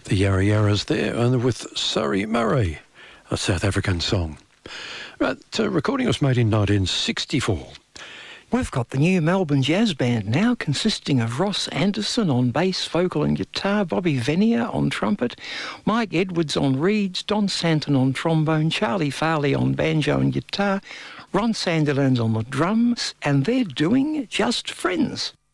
The Yarra Yarras there, and with Surrey Murray, a South African song. Right, recording was made in 1964. We've got the new Melbourne Jazz Band now, consisting of Ross Anderson on bass, vocal and guitar, Bobby Venier on trumpet, Mike Edwards on reeds, Don Santon on trombone, Charlie Farley on banjo and guitar, Ron Sandilands on the drums, and they're doing Just Friends.